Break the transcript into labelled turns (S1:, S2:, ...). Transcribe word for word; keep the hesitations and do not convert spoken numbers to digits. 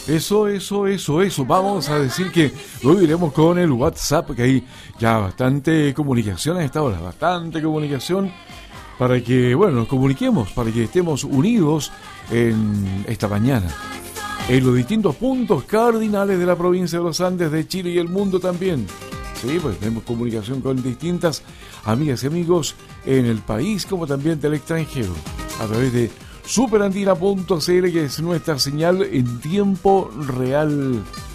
S1: Eso, eso, eso, eso. Vamos a decir que luego iremos con el WhatsApp, que hay ya bastante comunicación a esta hora, bastante comunicación para que, bueno, nos comuniquemos, para que estemos unidos en esta mañana. En los distintos puntos cardinales de la provincia de los Andes, de Chile y el mundo también. Sí, pues tenemos comunicación con distintas amigas y amigos en el país como también del extranjero, a través de superandina punto c l, que es nuestra señal en tiempo real.